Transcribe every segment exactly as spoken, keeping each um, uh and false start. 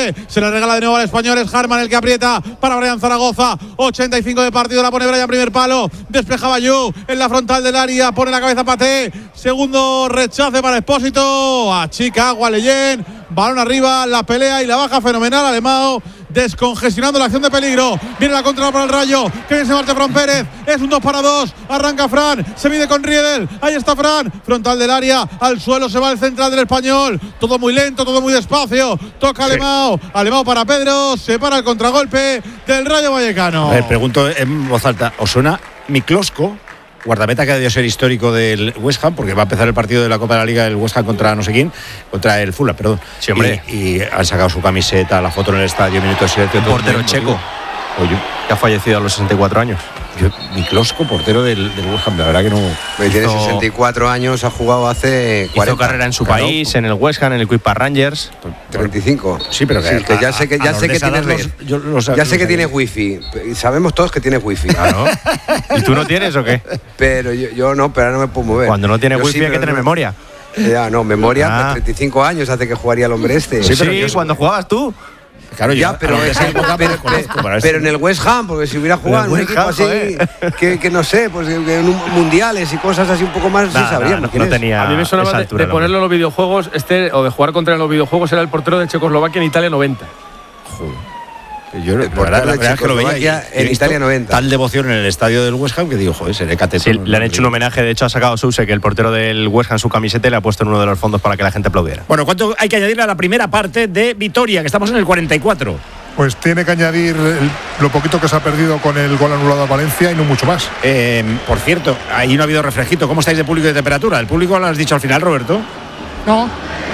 Se la regala de nuevo al español. Es Harman el que aprieta para Brian Zaragoza. ochenta y cinco de partido. La pone Brian, primer palo. Despeja Bayou en la frontal del área. Pone la cabeza Paté. Segundo rechace para Expósito. Achica Agua Leyen. Balón arriba. La pelea y la baja fenomenal. Alemão descongestionando la acción de peligro. Viene la contra para el Rayo. Que bien se marcha Fran Pérez. Es un dos para dos. Arranca Fran. Se mide con Riedel. Ahí está Fran. Frontal del área. Al suelo se va el central del español. Todo muy lento, todo muy despacio. Toca sí. Alemão. Alemão para Pedro. Se para el contragolpe del Rayo Vallecano. A ver, pregunto en voz alta. ¿Os suena Miklosko? Guardameta que ha debido ser histórico del West Ham, porque va a empezar el partido de la Copa de la Liga del West Ham contra no sé quién, contra el Fulham, perdón. Sí, hombre. Y, y han sacado su camiseta, la foto en el estadio, minutos de silencio. Un portero checo. Oye, que ha fallecido a los sesenta y cuatro años. Yo, Miklosko, portero del, del West Ham, la verdad que no. Hizo, tiene sesenta y cuatro años, ha jugado hace cuarenta. Hizo carrera en su claro. país, en el West Ham, en el Quick Park Rangers. treinta y cinco. Sí, pero que, sí, que ya sé que ya sé que tienes los, yo los, ya los, sé que los tienes wifi. Y sabemos todos que tienes wifi. Claro. ¿Y tú no tienes o qué? Pero yo, yo no, pero ahora no me puedo mover. Cuando no tienes yo wifi sí, hay que tener no, memoria. Ya, no, memoria, ah. treinta y cinco años hace que jugaría el hombre este. Sí, pero sí, yo, cuando jugabas tú. Claro, ya, pero, es, época, pero, pero, pero en el West Ham, porque si hubiera jugado en un equipo Ham, así, que, que no sé, pues en un, mundiales y cosas así un poco más, nah, sí sabríamos. No, no, no tenía. A mí me sonaba de, de ponerlo en los videojuegos, este, o de jugar contra en los videojuegos, era el portero de Checoslovaquia en Italia noventa. Joder. Yo el la verdad, la verdad es que lo veía en Italia noventa. Tal devoción en el estadio del West Ham que digo, joder, seré cateto. Sí, le han hecho un homenaje, de hecho ha sacado Suse, que el portero del West Ham, su camiseta, y le ha puesto en uno de los fondos para que la gente aplaudiera. Bueno, ¿cuánto hay que añadir a la primera parte de Vitoria, que estamos en el cuarenta y cuatro? Pues tiene que añadir el, lo poquito que se ha perdido con el gol anulado a Valencia y no mucho más. Eh, por cierto, ahí no ha habido refrejito. ¿Cómo estáis de público y de temperatura? ¿El público lo has dicho al final, Roberto? No.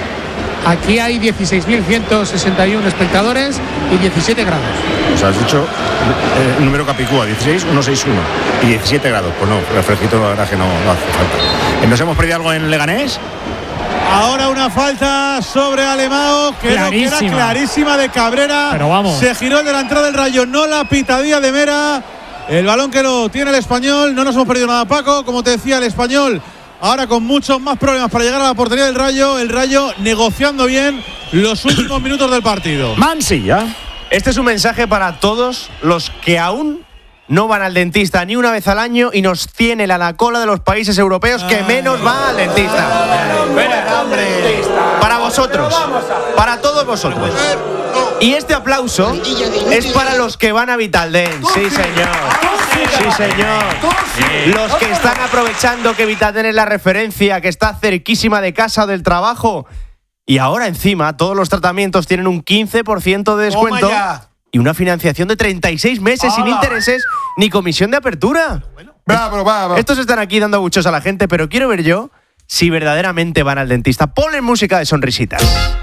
Aquí hay dieciséis mil ciento sesenta y uno espectadores y diecisiete grados. Pues has dicho eh, el número Capicúa, dieciséis mil ciento sesenta y uno y diecisiete grados. Pues no, refresquito la verdad que no, no hace falta. ¿Nos hemos perdido algo en Leganés? Ahora una falta sobre Alemão, que era clarísima de Cabrera. Pero vamos. Se giró el delantero del Rayo, no la pitadilla de Mera. El balón que lo tiene el español. No nos hemos perdido nada, Paco. Como te decía, el español ahora con muchos más problemas para llegar a la portería del Rayo. El Rayo negociando bien los últimos minutos del partido. Mansilla. Este es un mensaje para todos los que aún no van al dentista ni una vez al año y nos tienen a la cola de los países europeos que menos van al dentista. Para vosotros, para todos vosotros. Y este aplauso es para los que van a Vitaldent. Sí, señor. Sí, señor. Los que están aprovechando que Vitaldent es la referencia, que está cerquísima de casa o del trabajo. Y ahora encima todos los tratamientos tienen un quince por ciento de descuento. Y una financiación de treinta y seis meses sin intereses ni comisión de apertura. Bravo, bravo. Estos están aquí dando buchos a la gente, pero quiero ver yo si verdaderamente van al dentista. Ponle música de sonrisitas.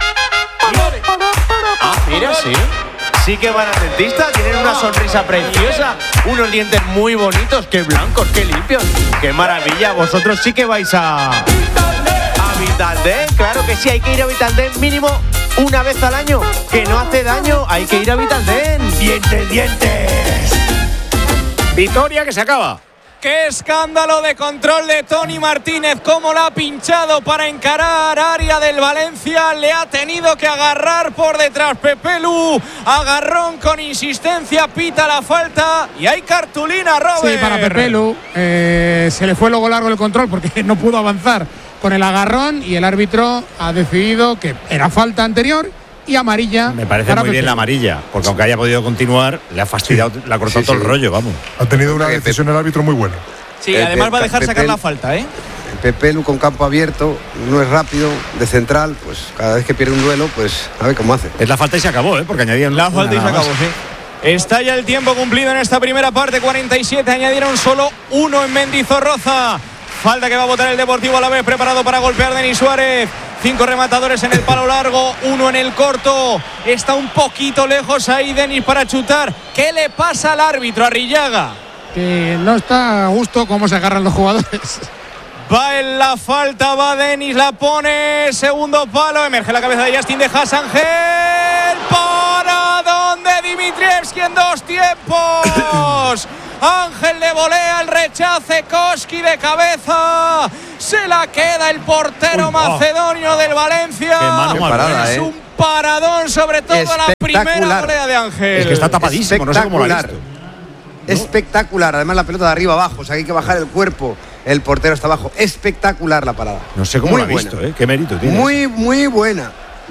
Ah, mira, sí. Sí que van al dentista, tienen una sonrisa preciosa, unos dientes muy bonitos, qué blancos, qué limpios. ¡Qué maravilla! Vosotros sí que vais a... a Vitaldent. Claro que sí, hay que ir a Vitaldent mínimo una vez al año, que no hace daño, hay que ir a Vitaldent. ¡Dientes, dientes! Vitoria que se acaba. ¡Qué escándalo de control de Toni Martínez! ¡Cómo la ha pinchado para encarar área del Valencia! Le ha tenido que agarrar por detrás Pepelu. Agarrón con insistencia, pita la falta y hay cartulina, Robert. Sí, para Pepelu. Eh, se le fue luego largo el control porque no pudo avanzar con el agarrón y el árbitro ha decidido que era falta anterior y amarilla. Me parece muy bien la amarilla, porque aunque haya podido continuar, le ha fastidiado, sí. le ha cortado sí, todo sí. el rollo, vamos. Ha tenido una decisión el árbitro muy buena. Sí, Pepe, además va a dejar Pepe, sacar la falta, ¿eh? Pepelu con campo abierto, no es rápido, de central, pues cada vez que pierde un duelo, pues a ver cómo hace. Es la falta y se acabó, ¿eh? Porque añadían la falta y se acabó, sí. Está ya el tiempo cumplido en esta primera parte, cuarenta y siete, añadieron solo uno en Mendizorroza. Falta que va a botar el Deportivo Alavés, preparado para golpear Denis Suárez. Cinco rematadores en el palo largo, uno en el corto. Está un poquito lejos ahí Denis para chutar. ¿Qué le pasa al árbitro, Arrillaga? Que no está a gusto cómo se agarran los jugadores. Va en la falta, va Denis, la pone, segundo palo, emerge la cabeza de Justin de Haas, Ángel, ¿para dónde Dimitrievski en dos tiempos? Ángel de volea, el rechace, Koski de cabeza, se la queda el portero Uy, macedonio oh. del Valencia. Qué mano parada, es eh. un paradón sobre todo Espe- la primera volea de Ángel. Es que está tapadísimo, no sé cómo lo ha visto. ¿No? Espectacular, además la pelota de arriba abajo, o sea, hay que bajar el cuerpo, el portero está abajo. Espectacular la parada. No sé cómo muy lo ha buena. visto, ¿eh? Qué mérito tiene. Muy, muy buena.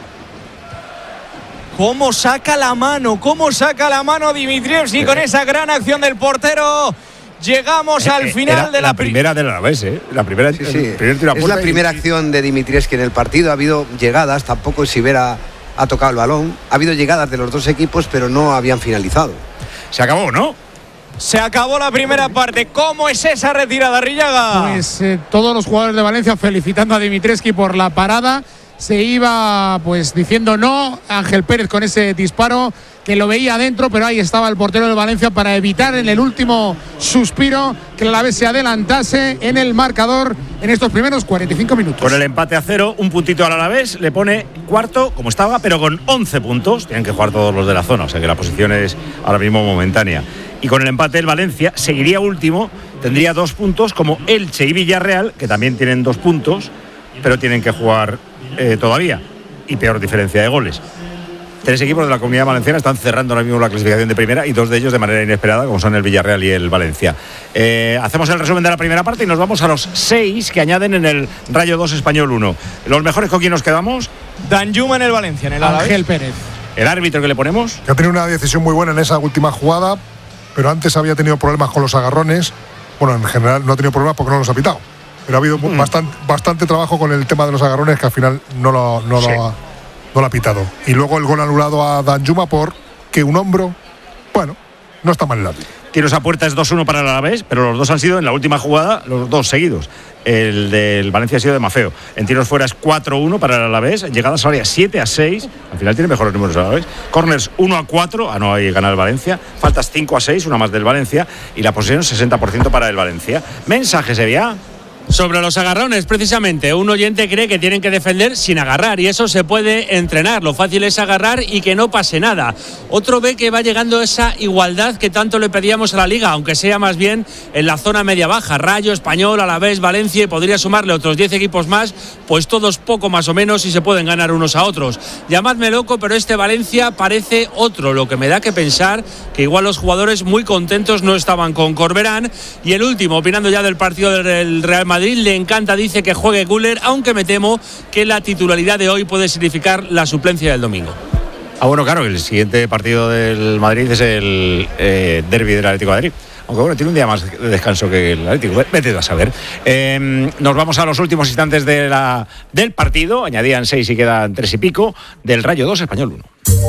Cómo saca la mano, cómo saca la mano Dimitrievski eh. con esa gran acción del portero. Llegamos eh, al final Era de la, la primera del Alavés, ¿eh? La primera, sí, sí. El primer tiro a es la primera y... acción de Dimitrievski en el partido. Ha habido llegadas, tampoco Sivera ha tocado el balón. Ha habido llegadas de los dos equipos, pero no habían finalizado. Se acabó, ¿no? Se acabó la primera parte. ¿Cómo es esa retirada, Arrillaga? Pues eh, todos los jugadores de Valencia felicitando a Dimitrievski por la parada. Se iba pues diciendo no Ángel Pérez con ese disparo, que lo veía adentro, pero ahí estaba el portero de Valencia para evitar en el último suspiro que el Alavés se adelantase en el marcador en estos primeros cuarenta y cinco minutos. Con el empate a cero, un puntito al Alavés, le pone cuarto como estaba, pero con once puntos. Tienen que jugar todos los de la zona, o sea que la posición es ahora mismo momentánea. Y con el empate el Valencia seguiría último, tendría dos puntos como Elche y Villarreal, que también tienen dos puntos, pero tienen que jugar eh, todavía, y peor diferencia de goles. Tres equipos de la Comunidad Valenciana están cerrando ahora mismo la clasificación de primera, y dos de ellos de manera inesperada, como son el Villarreal y el Valencia. Eh, hacemos el resumen de la primera parte y nos vamos a los seis que añaden en el Rayo dos Español uno. Los mejores, ¿con quién nos quedamos? Danjuma en el Valencia, en el Alavés. Ángel Pérez. El árbitro que le ponemos. Que ha tenido una decisión muy buena en esa última jugada, pero antes había tenido problemas con los agarrones. Bueno, en general no ha tenido problemas porque no los ha pitado, pero ha habido mm. bastante, bastante trabajo con el tema de los agarrones, que al final no lo, no sí. lo ha no lo ha pitado. Y luego el gol anulado a Danjuma por que un hombro, bueno, no está mal el árbitro. Tiros a puerta es dos uno para el Alavés, pero los dos han sido en la última jugada, los dos seguidos. El del Valencia ha sido de Mafeo. En tiros fuera es cuatro uno para el Alavés. En llegadas al área siete a seis. Al final tiene mejores números el Alavés. Corners uno a cuatro. Ah, no, ahí gana el Valencia. Faltas cinco a seis, una más del Valencia. Y la posesión sesenta por ciento para el Valencia. Mensaje sería... Sobre los agarrones, precisamente, un oyente cree que tienen que defender sin agarrar y eso se puede entrenar. Lo fácil es agarrar y que no pase nada. Otro ve que va llegando esa igualdad que tanto le pedíamos a la Liga, aunque sea más bien en la zona media-baja. Rayo, Español, Alavés, Valencia, y podría sumarle otros diez equipos más, pues todos poco más o menos y se pueden ganar unos a otros. Llamadme loco, pero este Valencia parece otro, lo que me da que pensar que igual los jugadores muy contentos no estaban con Corberán. Y el último, opinando ya del partido del Real Madrid, Madrid, le encanta, dice que juegue Güler, aunque me temo que la titularidad de hoy puede significar la suplencia del domingo. Ah, bueno, claro, el siguiente partido del Madrid es el eh, derbi del Atlético de Madrid. Aunque bueno, tiene un día más de descanso que el Atlético. Vete a saber. Eh, nos vamos a los últimos instantes de la, del partido. Añadían seis y quedan tres y pico. Del Rayo dos, Español uno.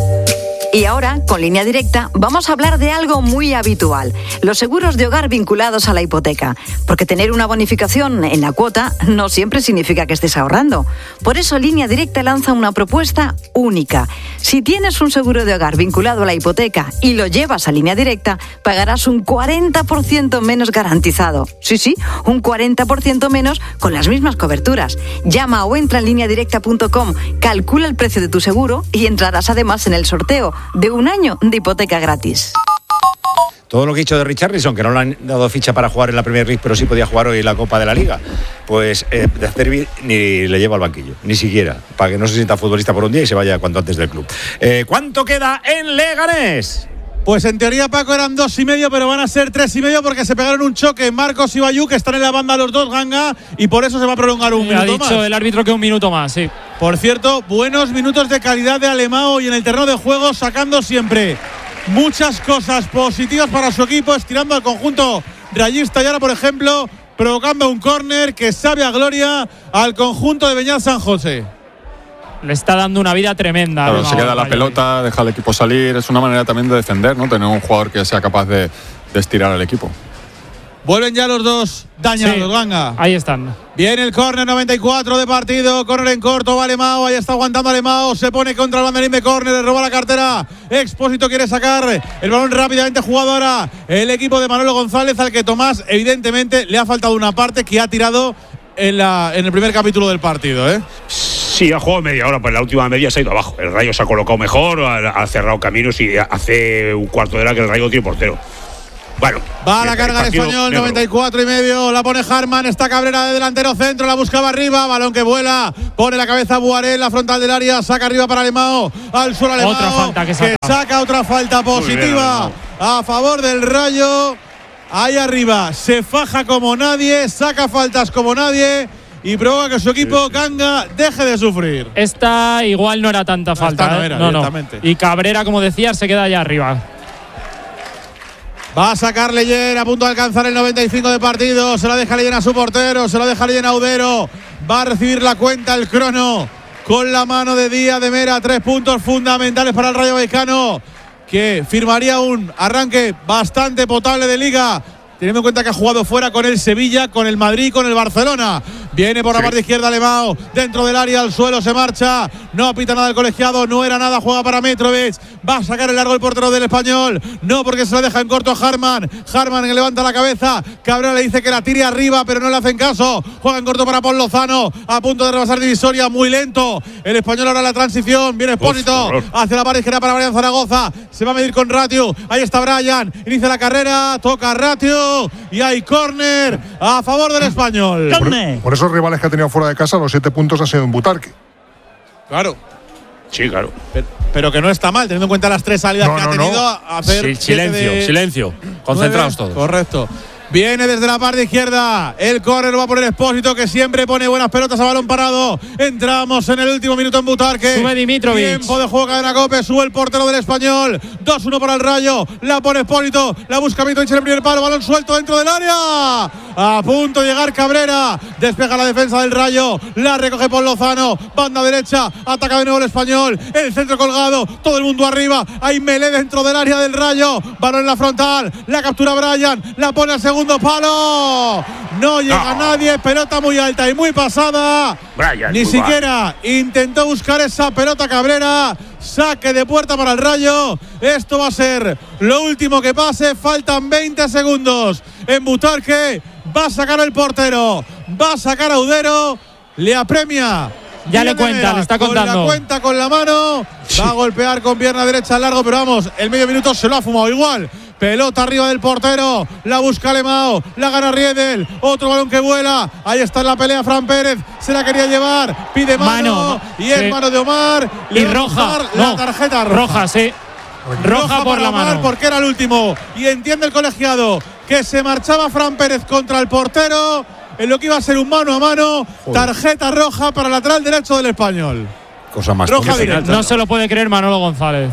Y ahora, con Línea Directa, vamos a hablar de algo muy habitual, los seguros de hogar vinculados a la hipoteca. Porque tener una bonificación en la cuota no siempre significa que estés ahorrando. Por eso Línea Directa lanza una propuesta única. Si tienes un seguro de hogar vinculado a la hipoteca y lo llevas a Línea Directa, pagarás un cuarenta por ciento menos garantizado. Sí, sí, un cuarenta por ciento menos con las mismas coberturas. Llama o entra en línea directa punto com, calcula el precio de tu seguro y entrarás además en el sorteo de un año de hipoteca gratis. Todo lo que he dicho de Richarlison, que no le han dado ficha para jugar en la Premier League, pero sí podía jugar hoy en la Copa de la Liga, pues eh, de Acerbi ni le lleva al banquillo, ni siquiera, para que no se sienta futbolista por un día y se vaya cuanto antes del club. Eh, ¿Cuánto queda en Leganés? Pues en teoría, Paco, eran dos y medio, pero van a ser tres y medio porque se pegaron un choque Marcos y Bayú, que están en la banda los dos, Ganga, y por eso se va a prolongar un Me minuto ha dicho más. el árbitro que un minuto más, sí. Por cierto, buenos minutos de calidad de Alemão y en el terreno de juego sacando siempre muchas cosas positivas para su equipo, estirando al conjunto rayista y ahora, por ejemplo, provocando un córner que sabe a gloria al conjunto de Beñat San José. Le está dando una vida tremenda. Claro, se queda la pelota, deja al equipo salir. Es una manera también de defender, ¿no? Tener un jugador que sea capaz de, de estirar al equipo. Vuelven ya los dos dañados, sí, Ganga. Ahí están. Viene el córner, noventa y cuatro de partido. Córner en corto, va Alemão. Ahí está aguantando Alemão. Se pone contra el banderín de córner. Le roba la cartera. Expósito quiere sacar el balón rápidamente jugado ahora el equipo de Manolo González, al que Tomás, evidentemente, le ha faltado una parte que ha tirado en, la, en el primer capítulo del partido, ¿eh? Sí, ha jugado media hora, pues la última media se ha ido abajo. El Rayo se ha colocado mejor, ha, ha cerrado caminos y hace un cuarto de hora que el Rayo tiene portero. Bueno, va a la carga el Español, negro. noventa y cuatro y medio. La pone Harman. Está Cabrera de delantero centro. La buscaba arriba. Balón que vuela. Pone la cabeza Buaré en la frontal del área. Saca arriba para Alemão. Al suelo Alemão. Otra falta que saca. Que saca otra falta positiva bien, a favor del Rayo. Ahí arriba. Se faja como nadie. Saca faltas como nadie. Y provoca que su equipo, Ganga, deje de sufrir. Esta igual no era tanta falta. Esta no ¿eh? era, no, no. directamente. Y Cabrera, como decías, se queda allá arriba. Va a sacar Leyen a punto de alcanzar el noventa y cinco de partido. Se la deja Leyen a su portero. Se la deja Leyen a Udero. Va a recibir la cuenta el crono con la mano de Díaz de Mera. Tres puntos fundamentales para el Rayo Vallecano, que firmaría un arranque bastante potable de liga, teniendo en cuenta que ha jugado fuera con el Sevilla, con el Madrid, con el Barcelona. Viene por la sí. parte izquierda Alemão, dentro del área, al suelo, se marcha. No pita nada el colegiado, no era nada, juega para Mitrovic. Va a sacar el largo el portero del Español. No, porque se la deja en corto a Harman. Harman que levanta la cabeza. Cabrera le dice que la tire arriba, pero no le hacen caso. Juega en corto para Paul Lozano, a punto de rebasar divisoria, muy lento. El Español ahora en la transición. Viene Expósito hacia la parte izquierda para Brian Zaragoza. Se va a medir con Ratiu. Ahí está Brian. Inicia la carrera, toca Ratiu. Y hay córner a favor del Español. Por, por esos rivales que ha tenido fuera de casa, los siete puntos han sido en Butarque. Claro. Sí, claro. Pero, pero que no está mal, teniendo en cuenta las tres salidas no, que no, ha tenido no. a hacer. Sí, silencio, de silencio. Concentrados nueve. Todos. Correcto. Viene desde la parte izquierda. El córner va a poner Expósito, que siempre pone buenas pelotas a balón parado. Entramos en el último minuto en Butarque. Sube Dimitrovic. Tiempo de juego, cadena Cope. Sube el portero del Español. dos uno para el Rayo. La pone Expósito. La busca Mitrovic en el primer palo. Balón suelto dentro del área. A punto de llegar Cabrera. Despeja la defensa del Rayo. La recoge Paul Lozano. Banda derecha. Ataca de nuevo el Español. El centro colgado. Todo el mundo arriba. Hay Melé dentro del área del Rayo. Balón en la frontal. La captura Brian. La pone al segundo palo. No llega no. nadie. Pelota muy alta y muy pasada. Brian, Ni siquiera mal. intentó buscar esa pelota Cabrera. Saque de puerta para el Rayo. Esto va a ser lo último que pase. Faltan veinte segundos en Butarque. Va a sacar el portero. Va a sacar a Udero. Le apremia. Ya le cuenta, le está contando. Con la cuenta con la mano. Va a golpear con pierna derecha largo, pero vamos, el medio minuto se lo ha fumado igual. Pelota arriba del portero. La busca Alemão. La gana Riedel. Otro balón que vuela. Ahí está en la pelea Fran Pérez. Se la quería llevar. Pide mano. mano y es sí. mano de Omar. Y roja. La no. tarjeta roja. Roja, sí. Roja, roja por la Omar mano. Porque era el último. Y entiende el colegiado que se marchaba Fran Pérez contra el portero en lo que iba a ser un mano a mano. Joder. Tarjeta roja para el lateral derecho del Español. Cosa más roja directa. No se lo puede creer Manolo González.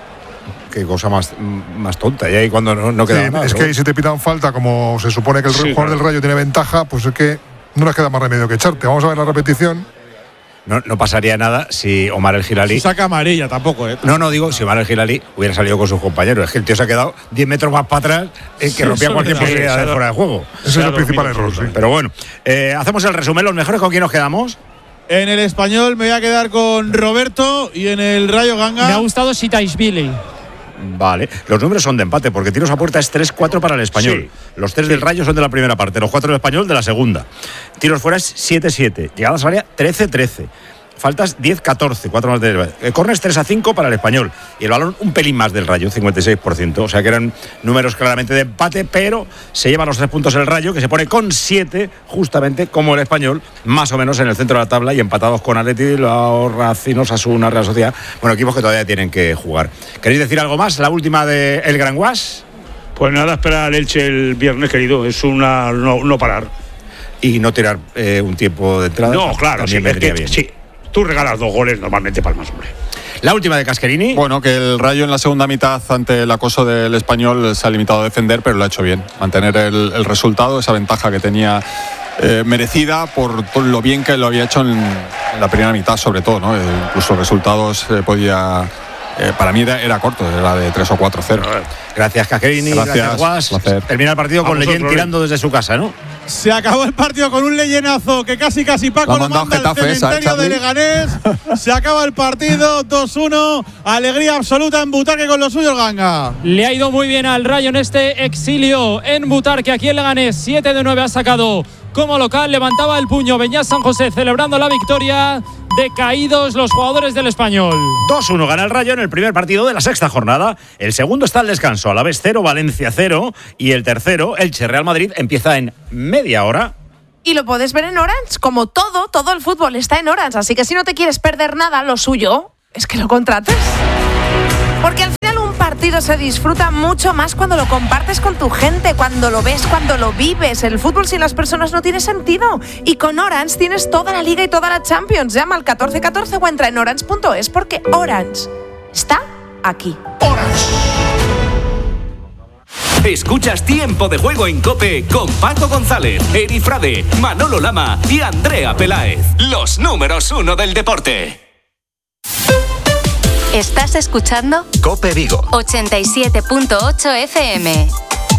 Qué cosa más, más tonta. Y ahí cuando no, no queda sí, nada. Es ¿no? que ahí si te pitan falta, como se supone que el sí, jugador claro. del Rayo tiene ventaja, pues es que no les queda más remedio que echarte. Vamos a ver la repetición. No, no pasaría nada si Omar El Hilali. Si saca amarilla tampoco, ¿eh? No, no, digo, si Omar El Hilali hubiera salido con sus compañeros. Es que el tío se ha quedado diez metros más para atrás, eh, que sí, rompía cualquier posibilidad de fuera de juego. Ese es el principal error, sí. Pero bueno, eh, hacemos el resumen. ¿Los mejores con quién nos quedamos? En el Español me voy a quedar con Roberto y en el Rayo Ganga. Me ha gustado Sitaishvili. Vale, los números son de empate porque tiros a puerta es tres cuatro para el Español. Sí. Los tres sí. del Rayo son de la primera parte, los cuatro del Español de la segunda. Tiros fuera es siete siete, llegadas al área trece trece. Faltas diez catorce, cuatro más de eh, corners tres a cinco para el Español y el balón un pelín más del Rayo, cincuenta y seis por ciento, o sea que eran números claramente de empate, pero se lleva los tres puntos el Rayo, que se pone con siete, justamente como el Español, más o menos en el centro de la tabla y empatados con Atleti, los Racing, Osasuna, Real Sociedad, bueno, equipos que todavía tienen que jugar. ¿Queréis decir algo más? La última de El Gran Guas. Pues nada, esperar al Elche el viernes, querido, es una no, no parar. Y no tirar eh, un tiempo de entrada. No, claro, sí, es que, bien. sí. Tú regalas dos goles, normalmente palmas, hombre. La última de Cascherini. Bueno, que el Rayo en la segunda mitad ante el acoso del Español se ha limitado a defender, pero lo ha hecho bien. Mantener el, el resultado, esa ventaja que tenía eh, merecida por todo lo bien que lo había hecho en, en la primera mitad, sobre todo, ¿no? Eh, incluso resultados eh, podía... Eh, para mí era, era corto, era de tres o cuatro cero. Gracias, Cascherini. Gracias, Guas. Termina el partido con Leyen tirando desde su casa, ¿no? Se acabó el partido con un Leyenazo que casi casi Paco lo manda al cementerio de Leganés. Se acaba el partido dos uno. Alegría absoluta en Butarque con los suyos, Ganga. Le ha ido muy bien al Rayo en este exilio en Butarque, aquí en Leganés. siete de nueve ha sacado como local levantaba el puño Beñat San José celebrando la victoria. Decaídos los jugadores del Español. dos uno gana el Rayo en el primer partido de la sexta jornada. El segundo está al descanso. Alavés cero, Valencia cero. Y el tercero, Elche Real Madrid, empieza en media hora. Y lo puedes ver en Orange. Como todo, todo el fútbol está en Orange. Así que si no te quieres perder nada, lo suyo es que lo contrates. Porque al final un partido se disfruta mucho más cuando lo compartes con tu gente, cuando lo ves, cuando lo vives. El fútbol sin las personas no tiene sentido. Y con Orange tienes toda la Liga y toda la Champions. Llama al catorce catorce o entra en orange punto es porque Orange está aquí. Escuchas Tiempo de Juego en COPE con Paco González, Eri Frade, Manolo Lama y Andrea Peláez. Los números uno del deporte. Estás escuchando COPE Vigo ochenta y siete punto ocho F M.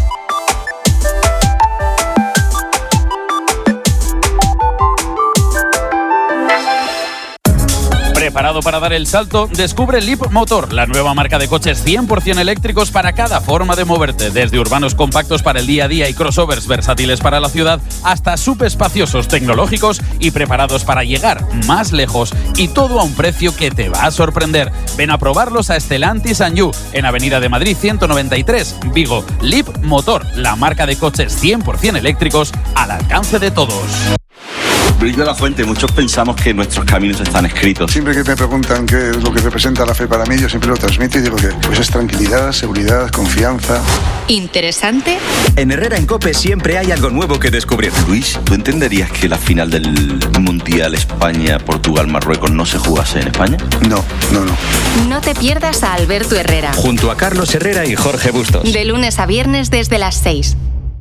¿Preparado para dar el salto? Descubre Leap Motor, la nueva marca de coches cien por ciento eléctricos para cada forma de moverte, desde urbanos compactos para el día a día y crossovers versátiles para la ciudad, hasta subespaciosos tecnológicos y preparados para llegar más lejos, y todo a un precio que te va a sorprender. Ven a probarlos a Stellantis and You, en Avenida de Madrid ciento noventa y tres, Vigo. Leap Motor, la marca de coches cien por ciento eléctricos al alcance de todos. Luis de la Fuente, muchos pensamos que nuestros caminos están escritos. Siempre que me preguntan qué es lo que representa la fe para mí, yo siempre lo transmito y digo que pues es tranquilidad, seguridad, confianza. ¿Interesante? En Herrera en COPE siempre hay algo nuevo que descubrir. Luis, ¿tú entenderías que la final del Mundial España-Portugal-Marruecos no se jugase en España? No, no, no. No te pierdas a Alberto Herrera. Junto a Carlos Herrera y Jorge Bustos. De lunes a viernes desde las seis.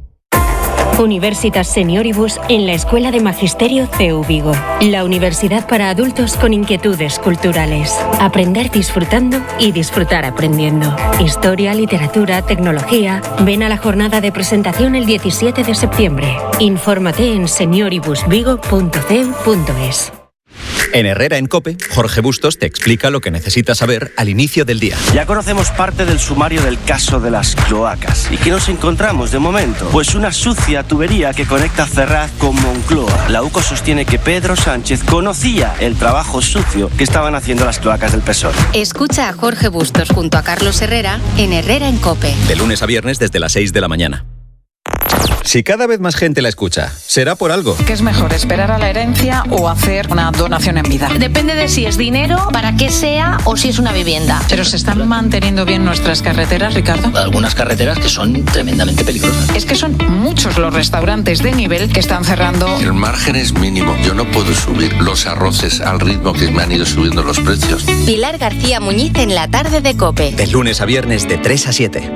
Universitas Senioribus en la Escuela de Magisterio C E U Vigo. La universidad para adultos con inquietudes culturales. Aprender disfrutando y disfrutar aprendiendo. Historia, literatura, tecnología. Ven a la jornada de presentación el diecisiete de septiembre. Infórmate en senioribus vigo punto c e u punto es. En Herrera en COPE, Jorge Bustos te explica lo que necesitas saber al inicio del día. Ya conocemos parte del sumario del caso de las cloacas. ¿Y qué nos encontramos de momento? Pues una sucia tubería que conecta Ferraz con Moncloa. La UCO sostiene que Pedro Sánchez conocía el trabajo sucio que estaban haciendo las cloacas del P S O E. Escucha a Jorge Bustos junto a Carlos Herrera en Herrera en COPE. De lunes a viernes desde las seis de la mañana. Si cada vez más gente la escucha, será por algo. ¿Qué es mejor, esperar a la herencia o hacer una donación en vida? Depende de si es dinero, para qué sea o si es una vivienda. ¿Pero se están manteniendo bien nuestras carreteras, Ricardo? Algunas carreteras que son tremendamente peligrosas. Es que son muchos los restaurantes de nivel que están cerrando. El margen es mínimo. Yo no puedo subir los arroces al ritmo que me han ido subiendo los precios. Pilar García Muñiz en la tarde de COPE. De lunes a viernes de tres a siete.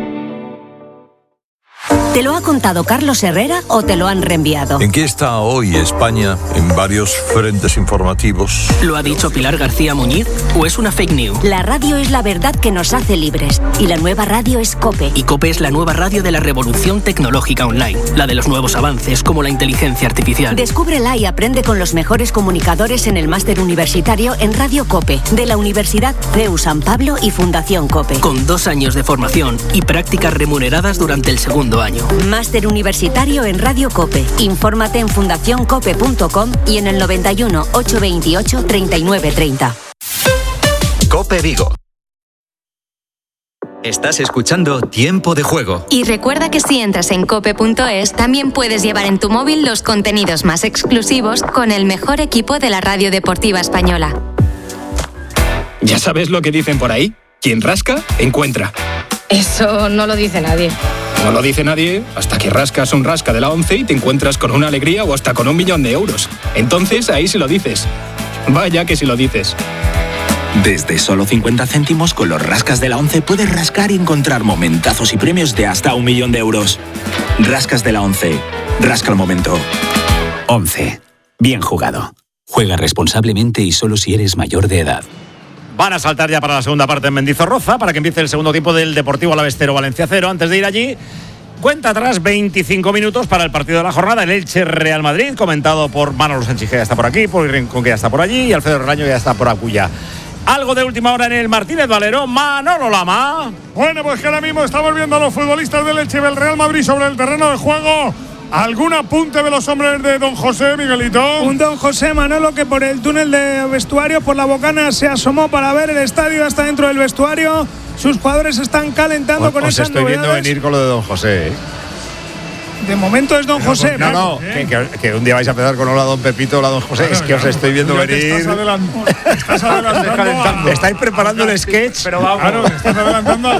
¿Te lo ha contado Carlos Herrera o te lo han reenviado? ¿En qué está hoy España en varios frentes informativos? ¿Lo ha dicho Pilar García Muñiz o es una fake news? La radio es la verdad que nos hace libres y la nueva radio es COPE. Y COPE es la nueva radio de la revolución tecnológica online, la de los nuevos avances como la inteligencia artificial. Descúbrela y aprende con los mejores comunicadores en el máster universitario en Radio COPE, de la Universidad C E U San Pablo y Fundación COPE. Con dos años de formación y prácticas remuneradas durante el segundo año. Máster universitario en Radio COPE. Infórmate en fundación cope punto com y en el noventa y uno, ochocientos veintiocho, treinta y nueve treinta. COPE Vigo. Estás escuchando Tiempo de Juego. Y recuerda que si entras en cope punto es, también puedes llevar en tu móvil los contenidos más exclusivos con el mejor equipo de la radio deportiva española. ¿Ya sabes lo que dicen por ahí? Quien rasca, encuentra. Eso no lo dice nadie. No lo dice nadie hasta que rascas un rasca de la ONCE y te encuentras con una alegría o hasta con un millón de euros. Entonces ahí sí lo dices. Vaya que sí lo dices. Desde solo cincuenta céntimos con los rascas de la ONCE puedes rascar y encontrar momentazos y premios de hasta un millón de euros. Rascas de la ONCE. Rasca el momento. ONCE. Bien jugado. Juega responsablemente y solo si eres mayor de edad. Van a saltar ya para la segunda parte en Mendizorroza para que empiece el segundo tiempo del Deportivo Alavés cero, Valencia cero. Antes de ir allí, cuenta atrás veinticinco minutos para el partido de la jornada, el Elche Real Madrid, comentado por Manolo Sánchez, que ya está por aquí, por Rincón, que ya está por allí, y Alfredo Relaño, que ya está por Acuya. Algo de última hora en el Martínez Valero, Manolo Lama. Bueno, pues que ahora mismo estamos viendo a los futbolistas del Elche y del Real Madrid sobre el terreno de juego. ¿Algún apunte de los hombres de don José, Miguelito? Un don José Manolo que por el túnel de vestuario, por la bocana, se asomó para ver el estadio hasta dentro del vestuario. Sus jugadores están calentando os, con os esas estoy novedades. viendo venir con lo de don José, ¿eh? De momento es don Pero José. No, no, que, que, que un día vais a empezar con hola don Pepito, hola don José. Claro, es que claro, os estoy viendo venir. Estás, adelant estás adelantando. a, ¿Estáis preparando el sketch? Pero vamos. Claro, estás adelantando